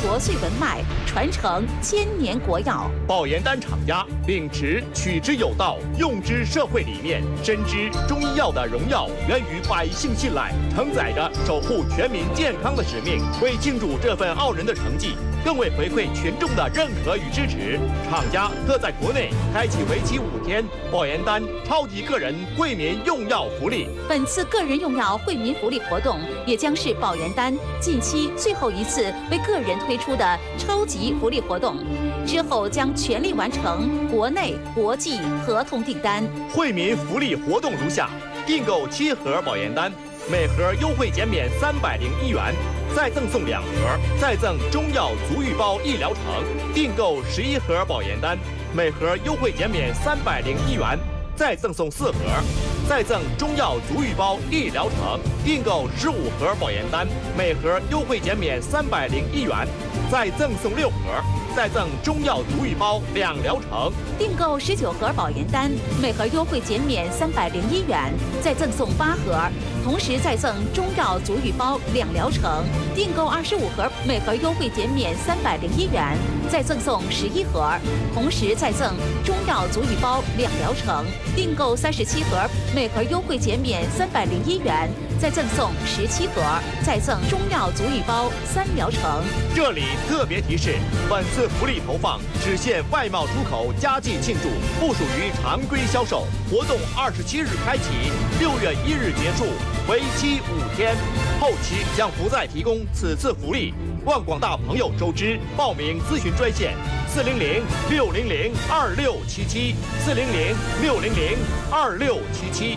国粹文脉，传承千年国药。 保研丹厂家秉持取之有道、用之社会理念，深知中医药的荣耀源于百姓信赖，承载着守护全民健康的使命。为庆祝这份傲人的成绩，更为回馈群众的认可与支持，厂家特在国内开启为期5天保研丹超级个人惠民用药福利。 本次个人用药惠民福利活动，也将是保研丹近期最后一次为个人推出的超级福利活动，之后将全力完成国内、国际合同订单。 惠民福利活动如下：订购7盒保研丹，每盒优惠减免301元，再赠送2盒，再赠中药足浴包1疗程；订购11盒保研丹，每盒优惠减免301元，再赠送4盒，再赠中药足浴包1疗程；订购15盒保研丹，每盒优惠减免301元，再赠送6盒，再赠中药足浴包2疗程； 订购19盒保研丹，每盒优惠减免301元，再赠送8盒，同时再赠中药足浴包2疗程；订购25盒，每盒优惠减免301元，再赠送11盒，同时再赠中药足浴包2疗程；订购37盒，每盒优惠减免301元，再赠送17盒，再赠中药足浴包3疗程。 这里特别提示，本次福利投放只限外贸出口佳绩庆祝，不属于常规销售。活动27日开启，6月1日结束，为期5天。后期将不再提供此次福利，望广大朋友周知。报名咨询专线：400-600-2677 400-600-2677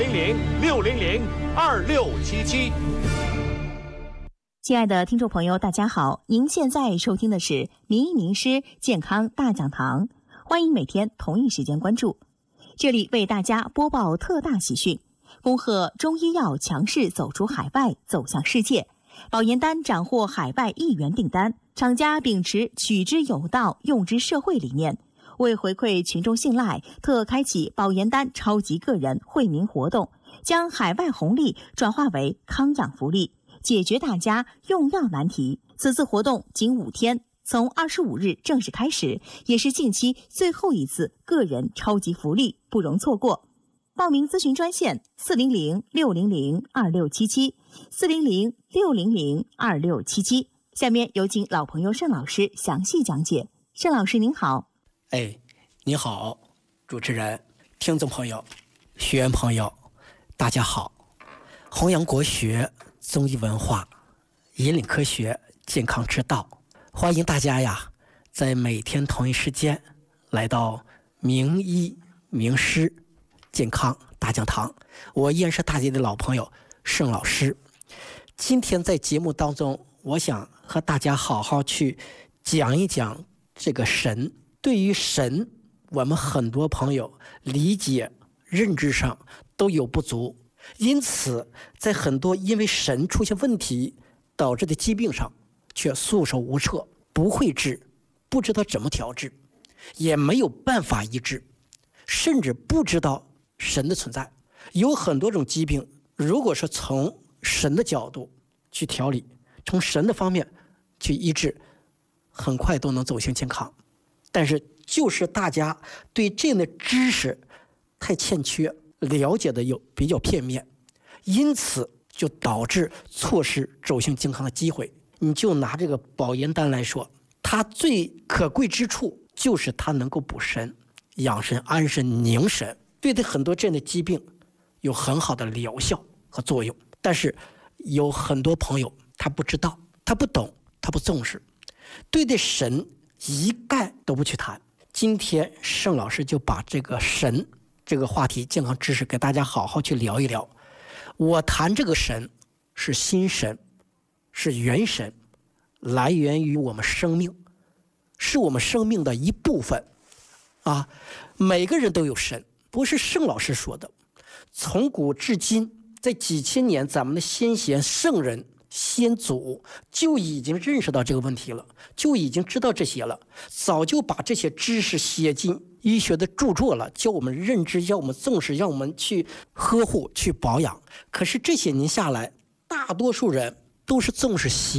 400-600-2677。 亲爱的听众朋友，大家好，您现在收听的是名医名师健康大讲堂，欢迎每天同一时间关注。这里为大家播报特大喜讯，恭贺中医药强势走出海外，走向世界。保研丹斩获海外1元订单，厂家秉持取之有道、用之社会理念，为回馈群众信赖，特开启保研丹超级个人惠民活动，将海外红利转化为康养福利，解决大家用药难题。此次活动仅5天，从25日正式开始，也是近期最后一次个人超级福利，不容错过。报名咨询专线400-600-2677 400-600-2677。下面有请老朋友盛老师详细讲解。盛老师您好。 你好，主持人、听众朋友、学员朋友，大家好。弘扬国学、中医文化，引领科学健康之道，欢迎大家呀，在每天同一时间来到名医名师健康大讲堂。我依然是大家的老朋友盛老师。今天在节目当中，我想和大家好好去讲一讲这个神。对于神，我们很多朋友理解认知上都有不足，因此在很多因为神出现问题导致的疾病上却束手无策，不会治，不知道怎么调治，也没有办法医治，甚至不知道神的存在。有很多种疾病，如果是从神的角度去调理，从神的方面去医治，很快都能走向健康。但是就是大家对这样的知识太欠缺，了解的又比较片面，因此就导致错失走向健康的机会。你就拿这个保研丹来说，它最可贵之处就是它能够补神、养神、安神、宁神，对很多这样的疾病有很好的疗效和作用。但是有很多朋友他不知道，他不懂，他不重视，对神一概都不去谈。今天盛老师就把这个神这个话题、健康知识给大家好好去聊一聊。我谈这个神是心神，是元神，来源于我们生命，是我们生命的一部分啊。每个人都有神，不是盛老师说的，从古至今，在几千年，咱们的先贤圣人先祖就已经认识到这个问题了，就已经知道这些了，早就把这些知识写进医学的著作了，教我们认知，要我们重视，让我们去呵护、去保养。可是这些年下来，大多数人都是重视形，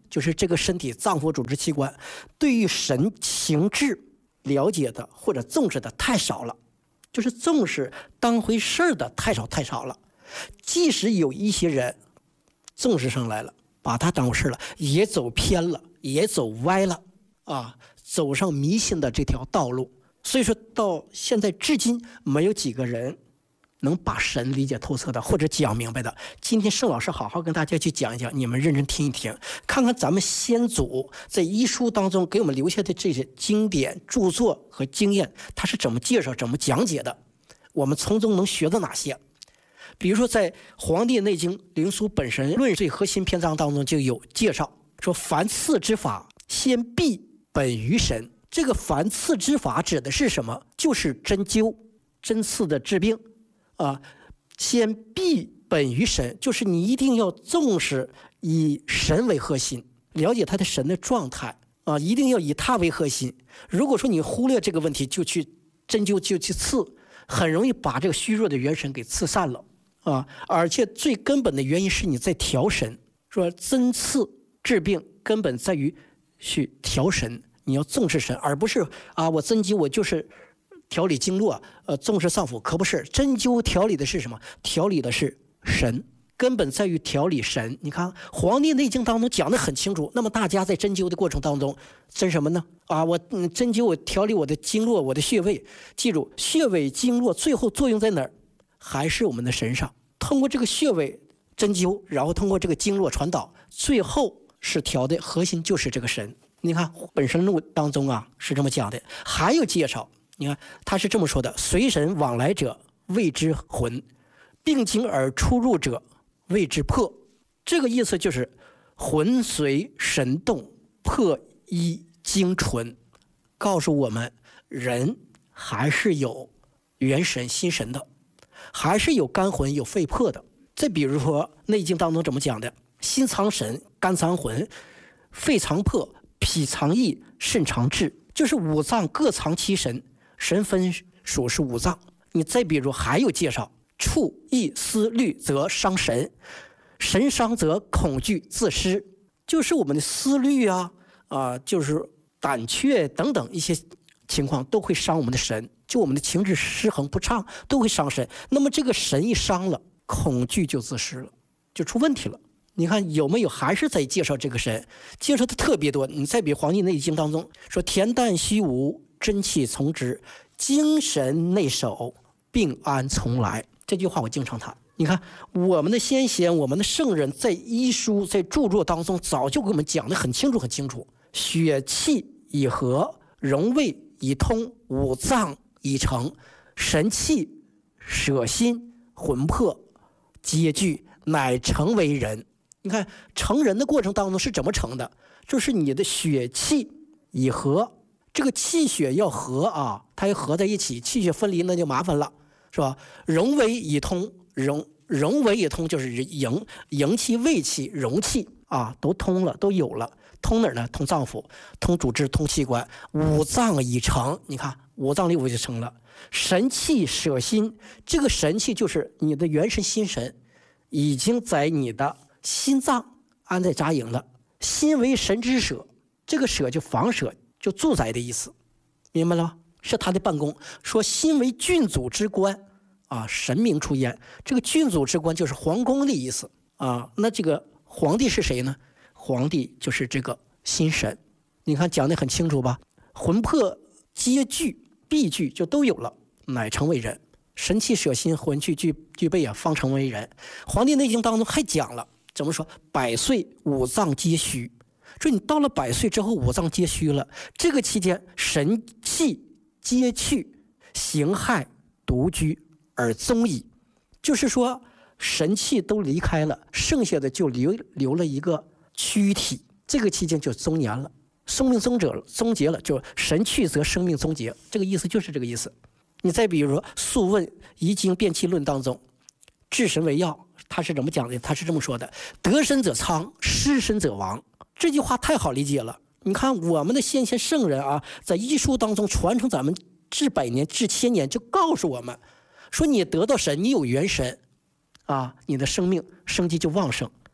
就是这个身体脏腑组织器官对于神情志了解的或者重视的太少了，就是重视当回事的太少了。即使有一些人重视上来了，把它当回事了，也走偏了，也走歪了啊，走上迷信的这条道路。所以说到现在至今，没有几个人能把神理解透彻的或者讲明白的。今天盛老师好好跟大家去讲一讲，你们认真听一听，看看咱们先祖在医书当中给我们留下的这些经典著作和经验，它是怎么介绍怎么讲解的，我们从中能学到哪些。比如说在《黄帝内经·灵枢本神论》最核心篇章当中就有介绍，说凡刺之法先必本于神。这个凡刺之法指的是什么？就是针灸针刺的治病啊，先必本于神，就是你一定要重视以神为核心，了解他的神的状态啊，一定要以他为核心。如果说你忽略这个问题，就去针灸就去刺，很容易把这个虚弱的元神给刺散了啊。而且最根本的原因是你在调神，说针刺治病根本在于去调神，你要重视神，而不是啊我针灸我就是调理经络，重视脏腑，可不是。针灸调理的是什么？调理的是神，根本在于调理神。你看《黄帝内经》当中讲得很清楚。那么大家在针灸的过程当中，针什么呢？啊，我针灸我调理我的经络，我的穴位。记住，穴位经络最后作用在哪儿？还是我们的神上。通过这个穴位针灸，然后通过这个经络传导，最后是调的核心就是这个神。你看《本神录》当中啊是这么讲的，还有介绍。你看他是这么说的：随神往来者谓之魂，并经而出入者谓之魄。这个意思就是魂随神动，魄依精纯，告诉我们人还是有元神心神的，还是有肝魂有肺魄的。再比如说内经当中怎么讲的：心藏神，肝藏魂，肺藏魄，脾藏意，肾藏志，就是五脏各藏其神，神分属是五脏。你再比如还有介绍：触意思虑则伤神，神伤则恐惧自失，就是我们的思虑就是胆怯等等一些情况都会伤我们的神，就我们的情志失衡不畅都会伤神。那么这个神一伤了，恐惧就自失了，就出问题了。你看有没有还是在介绍这个神，介绍的特别多。你再比《黄帝内经》当中说：恬淡虚无，真气从之，精神内守，病安从来。这句话我经常谈。你看我们的先贤，我们的圣人在医书在著作当中早就给我们讲得很清楚很清楚，血气以和，荣卫以通，五脏以成，神气舍心魂魄皆具，乃成为人。你看成人的过程当中是怎么成的？就是你的血气以和，这个气血要和啊，它要合在一起，气血分离那就麻烦了，是吧？荣卫以通，荣卫以通就是营气、卫气、荣气啊，都通了，都有了。通哪儿呢？通脏腑，通组织，通器官。五脏已成，你看五脏六腑就成了。神气舍心，这个神气就是你的元神心神，已经在你的心脏安在扎营了。心为神之舍，这个舍就房舍，就住宅的意思，明白了吗？是他的办公。说心为郡主之官啊，神明出焉。这个郡主之官就是皇宫的意思啊。那这个皇帝是谁呢？皇帝就是这个心神。你看讲得很清楚吧？魂魄皆具必具，就都有了，乃成为人。神气舍心，魂气具备啊，方成为人。黄帝内经当中还讲了怎么说？百岁五脏皆虚。说你到了100岁之后，五脏皆虚了，这个期间神气皆去，形骸独居而踪矣。就是说神气都离开了，剩下的就留了一个躯体，这个期间就终年了，生命终结了，就神去则生命终结，这个意思就是这个意思。你再比如说《素问·遗经变气论》当中，治神为要，他是怎么讲的？他是这么说的：得神者昌，失神者亡。这句话太好理解了。你看我们的先贤圣人啊，在医书当中传承咱们治100年、治1000年，就告诉我们说，你得到神，你有元神啊，你的生命生机就旺盛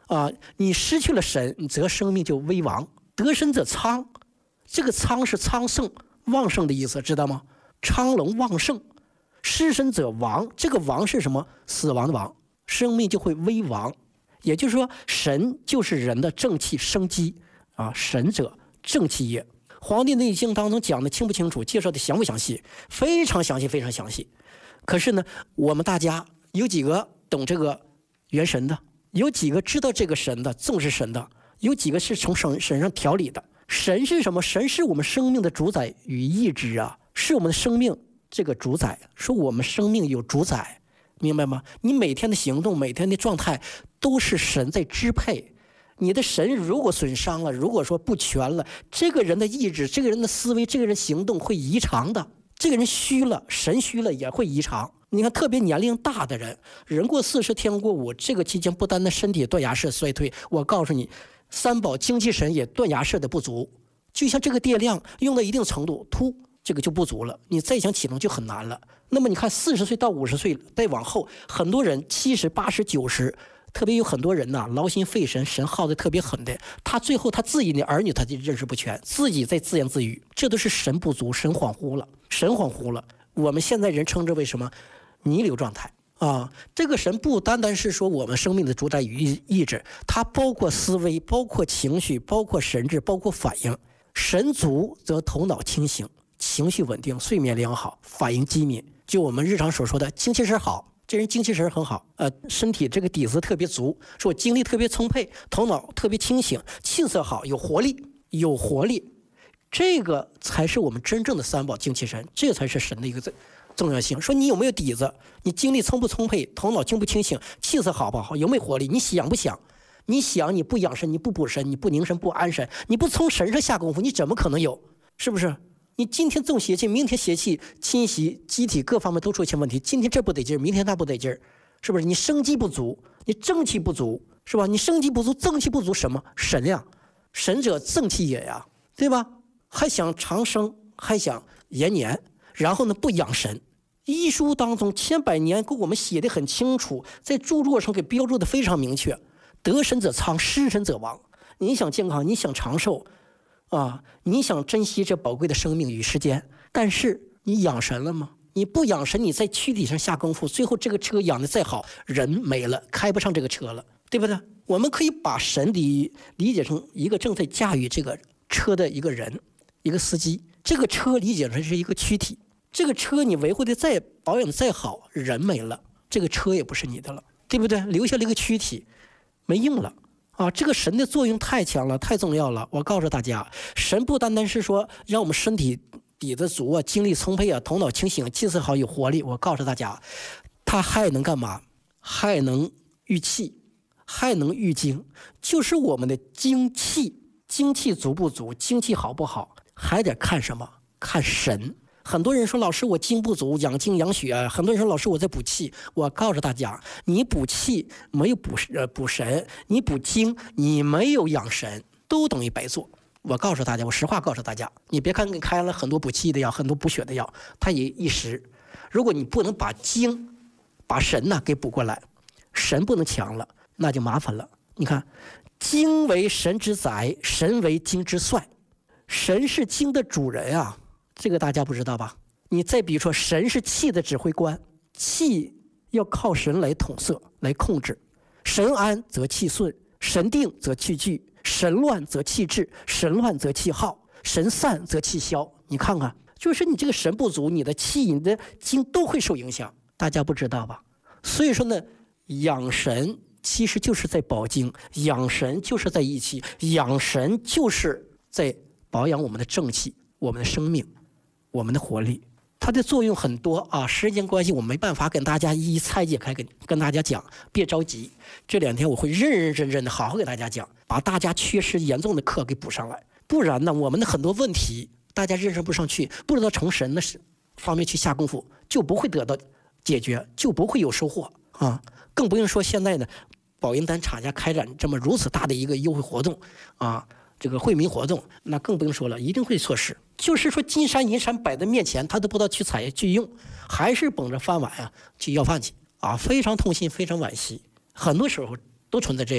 啊，你失去了神，则生命就危亡。得神者昌，这个昌是昌盛旺盛的意思，知道吗？昌隆旺盛。失神者亡，这个亡是什么？死亡的亡，生命就会危亡。也就是说，神就是人的正气生机啊，神者正气也。黄帝内经当中讲的清不清楚，介绍的详不详细？非常详细，非常详细。可是呢，我们大家有几个懂这个元神的？有几个知道这个神的，重视神的？有几个是从神上调理的？神是什么？神是我们生命的主宰与意志啊，是我们的生命这个主宰。说我们生命有主宰，明白吗？你每天的行动，每天的状态都是神在支配。你的神如果损伤了，如果说不全了，这个人的意志，这个人的思维，这个人行动会异常的。这个人虚了，神虚了也会异常。你看，特别年龄大的人，人过40天过5，这个期间不单单身体断崖式衰退，我告诉你，三宝精气神也断崖式的不足。就像这个电量用到一定程度，突这个就不足了，你再想启动就很难了。那么你看40岁到50岁再往后，很多人70、80、90，特别有很多人呐，劳心费神，神耗的特别狠的，他最后他自己的儿女他就认识不全，自己在自言自语，这都是神不足，神恍惚了，神恍惚了。我们现在人称之为什么？弥留状态啊！这个神不单单是说我们生命的主宰与意志，它包括思维，包括情绪，包括神智，包括反应。神足则头脑清醒，情绪稳定，睡眠良好，反应机敏。就我们日常所说的精气神好，这人精气神很好，身体这个底子特别足，说我精力特别充沛，头脑特别清醒，气色好，有活力，有活力。这个才是我们真正的三宝精气神，这才是神的一个重要性。说你有没有底子，你精力充不充沛，头脑清不清醒，气色好不好，有没有活力，你想不想？你想，你不养神，你不补神，你不凝神，不安神，你不从神上下功夫，你怎么可能有？是不是？你今天重邪气，明天邪气侵袭机体各方面都出现问题，今天这不得劲儿，明天那不得劲儿，是不是？你生机不足，你正气不足，是吧？你生机不足，正气不足，什么？神呀，神者正气也呀，对吧？还想长生，还想延年，然后呢不养神。医书当中千百年给我们写的很清楚，在著作上给标注的非常明确，得神者昌，失神者亡。你想健康，你想长寿啊，你想珍惜这宝贵的生命与时间，但是你养神了吗？你不养神，你在躯体上下功夫，最后这个车养的再好，人没了，开不上这个车了，对不对？我们可以把神理解成一个正在驾驭这个车的一个人，一个司机。这个车理解成是一个躯体，这个车你维护的再保养的再好，人没了，这个车也不是你的了，对不对？留下了一个躯体，没用了啊！这个神的作用太强了，太重要了。我告诉大家，神不单单是说让我们身体底子足啊，精力充沛啊，头脑清醒，气色好，有活力。我告诉大家，他还能干嘛？还能御气，还能御精，就是我们的精气，精气足不足，精气好不好，还得看什么？看神。很多人说老师我精不足，养精养血啊。很多人说老师我在补气，我告诉大家，你补气没有补神，你补精你没有养神，都等于白做。我告诉大家，我实话告诉大家，你别看开了很多补气的药，很多补血的药，它也一时。如果你不能把精把神呢给补过来，神不能强了，那就麻烦了。你看，精为神之宰，神为精之帅，神是精的主人啊。这个大家不知道吧？你再比如说，神是气的指挥官，气要靠神来统摄、来控制。神安则气顺，神定则气聚，神乱则气滞，神乱则气耗，神散则气消。你看看，就是你这个神不足，你的气、你的精都会受影响。大家不知道吧？所以说呢，养神其实就是在保精，养神就是在益气，养神就是在保养我们的正气、我们的生命。我们的活力，它的作用很多啊。时间关系，我没办法跟大家一一拆解开，跟大家讲。别着急，这2天我会认认真真的好好给大家讲，把大家缺失严重的课给补上来。不然呢，我们的很多问题大家认识不上去，不知道从神的方面去下功夫，就不会得到解决，就不会有收获啊。更不用说现在呢，保元丹厂家开展这么如此大的一个优惠活动啊。这个惠民活动，那更不用说了，一定会错失。就是说金山银山摆在面前，他都不知道去采去用，还是捧着饭碗啊去要饭去啊，非常痛心，非常惋惜。很多时候都存在这样。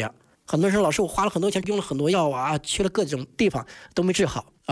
很多人说老师我花了很多钱，用了很多药啊，去了各种地方都没治好。